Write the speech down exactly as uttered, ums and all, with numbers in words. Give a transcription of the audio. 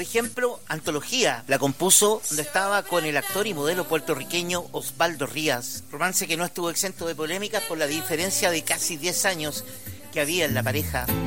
ejemplo, Antología, la compuso donde estaba con el actor y modelo puertorriqueño Osvaldo Rías. Romance que no estuvo exento de polémicas por la diferencia de casi diez años que había en la pareja.